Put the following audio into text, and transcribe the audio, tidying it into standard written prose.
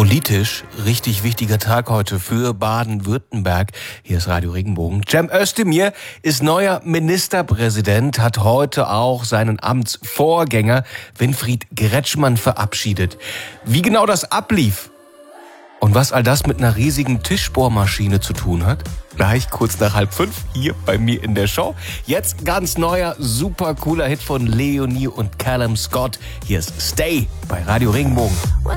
Politisch richtig wichtiger Tag heute für Baden-Württemberg. Hier ist Radio Regenbogen. Cem Özdemir ist neuer Ministerpräsident, hat heute auch seinen Amtsvorgänger Winfried Kretschmann verabschiedet. Wie genau das ablief und was all das mit einer riesigen Tischbohrmaschine zu tun hat, gleich kurz nach 4:30 hier bei mir in der Show. Jetzt ganz neuer, super cooler Hit von Leonie und Callum Scott. Hier ist Stay bei Radio Regenbogen.